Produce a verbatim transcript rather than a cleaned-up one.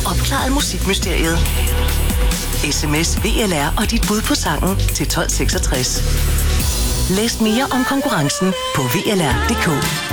opklaret musikmysteriet. Sms V L R og dit bud på sangen til tolv seksogtres. Læs mere om konkurrencen på V L R punktum d k.